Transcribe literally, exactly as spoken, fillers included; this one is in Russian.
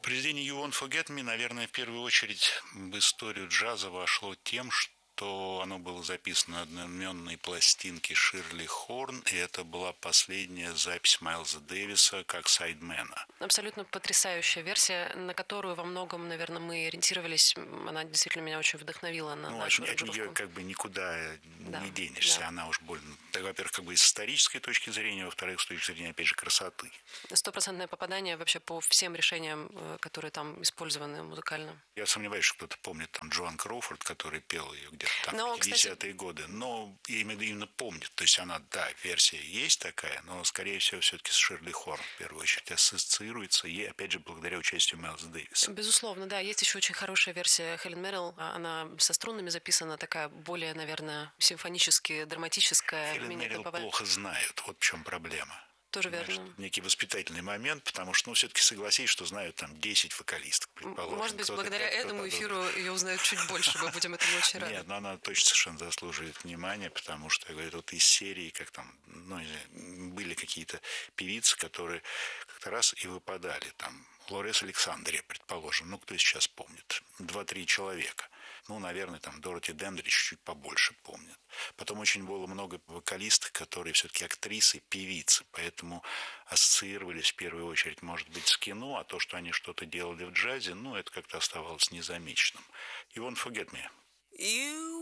Произведение «You Won't Forget Me», наверное, в первую очередь в историю джаза вошло тем, что оно было записано на одноименной пластинке Ширли Хорн, и это была последняя запись Майлза Дэвиса как сайдмена. Абсолютно потрясающая версия, на которую во многом, наверное, мы ориентировались. Она действительно меня очень вдохновила на Ну, нашу от, от нее аранжировку. как бы никуда Да, не денешься. да. Она уж больно, так, во-первых, как бы с исторической точки зрения, во-вторых, с точки зрения, опять же, красоты. Стопроцентное попадание вообще по всем решениям, э, которые там использованы музыкально. Я сомневаюсь, что кто-то помнит там Джоан Кроуфорд, который пел ее где-то там Но, в кстати, пятидесятые годы. Но я именно, именно помнит. То есть она, да, версия есть такая, но, скорее всего, все-таки с Ширли Хорн в первую очередь ассоциируется. И, опять же, благодаря участию Майлза Дэвиса. безусловно, да. Есть еще очень хорошая версия Хелен Меррилл. Она со струнами записана, такая более, наверное, симфонически, драматическая. Хелен менее Меррилл темповая. плохо знают. Вот в чем проблема. Тоже Знаешь, верно. некий воспитательный момент, потому что, ну, все-таки согласись, что знают там десять вокалисток, предположим. Может быть, Кто-то благодаря пять, этому кто-то эфиру ее узнают чуть больше. Мы будем этому очень рады. Нет, но она точно совершенно заслуживает внимания, потому что, я говорю, вот из серии, как там, ну, были какие-то певицы, которые как-то раз и выпадали, там, Лорес Александрия, предположим, ну, кто сейчас помнит, два-три человека. Ну, наверное, там, Дороти Дендрич чуть побольше помнят. Потом очень было много вокалисток, которые все-таки актрисы, певицы, поэтому ассоциировались в первую очередь, может быть, с кино, а то, что они что-то делали в джазе, ну, это как-то оставалось незамеченным. You Won't Forget Me. You